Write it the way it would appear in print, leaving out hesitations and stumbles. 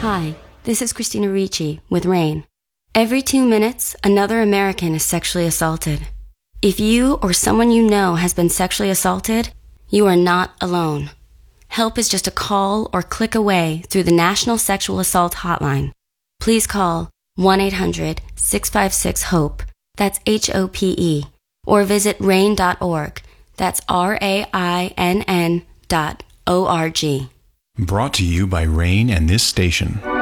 Hi, this is Christina Ricci with RAINN. Every 2 minutes, another American is sexually assaulted. If you or someone you know has been sexually assaulted, you are not alone. Help is just a call or click away through the National Sexual Assault Hotline. Please call 1-800-656-HOPE, that's HOPE, or visit rainn.org, that's RAINN.org. Brought to you by RAINN and this station.